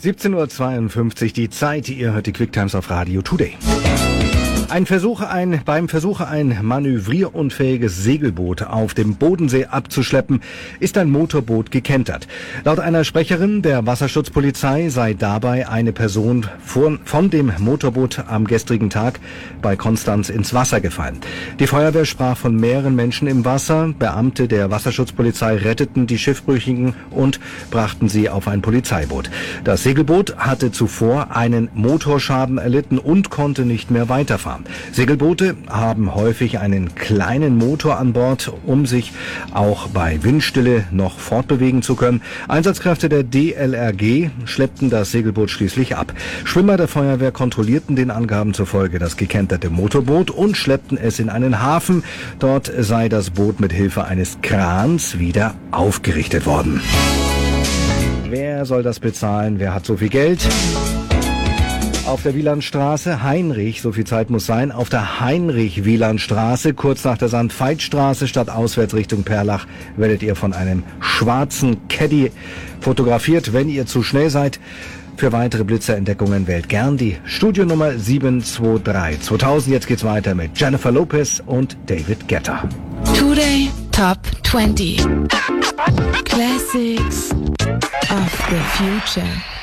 17:52 Uhr, die Zeit, ihr hört die Quicktimes auf Radio Today. Beim Versuch, ein manövrierunfähiges Segelboot auf dem Bodensee abzuschleppen, ist ein Motorboot gekentert. Laut einer Sprecherin der Wasserschutzpolizei sei dabei eine Person von dem Motorboot am gestrigen Tag bei Konstanz ins Wasser gefallen. Die Feuerwehr sprach von mehreren Menschen im Wasser. Beamte der Wasserschutzpolizei retteten die Schiffbrüchigen und brachten sie auf ein Polizeiboot. Das Segelboot hatte zuvor einen Motorschaden erlitten und konnte nicht mehr weiterfahren. Segelboote haben häufig einen kleinen Motor an Bord, um sich auch bei Windstille noch fortbewegen zu können. Einsatzkräfte der DLRG schleppten das Segelboot schließlich ab. Schwimmer der Feuerwehr kontrollierten den Angaben zufolge das gekenterte Motorboot und schleppten es in einen Hafen. Dort sei das Boot mit Hilfe eines Krans wieder aufgerichtet worden. Wer soll das bezahlen? Wer hat so viel Geld? Auf der Wielandstraße, so viel Zeit muss sein, auf der Heinrich-Wielandstraße, kurz nach der Sandveitstraße, stadtauswärts Richtung Perlach, werdet ihr von einem schwarzen Caddy fotografiert, wenn ihr zu schnell seid. Für weitere Blitzerentdeckungen wählt gern die Studionummer 723 2000. Jetzt geht's weiter mit Jennifer Lopez und David Guetta. Today Top 20 Classics of the Future.